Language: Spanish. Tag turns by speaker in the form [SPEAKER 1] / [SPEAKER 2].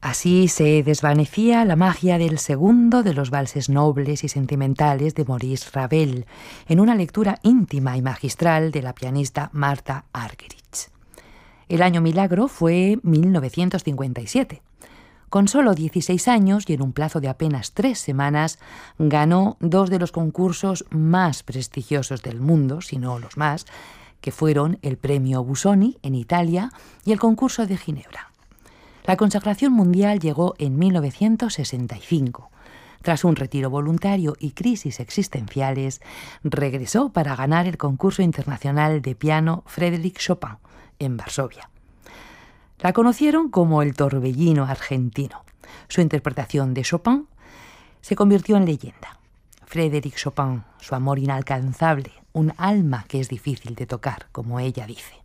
[SPEAKER 1] Así se desvanecía la magia del segundo de los valses nobles y sentimentales de Maurice Ravel, en una lectura íntima y magistral de la pianista Martha Argerich. El año milagro fue 1957. Con solo 16 años y en un plazo de apenas 3 semanas, ganó 2 de los concursos más prestigiosos del mundo, si no los más, que fueron el Premio Busoni en Italia y el concurso de Ginebra. La consagración mundial llegó en 1965. Tras un retiro voluntario y crisis existenciales, regresó para ganar el concurso internacional de piano Frédéric Chopin en Varsovia. La conocieron como el torbellino argentino. Su interpretación de Chopin se convirtió en leyenda. Frédéric Chopin, su amor inalcanzable, un alma que es difícil de tocar, como ella dice.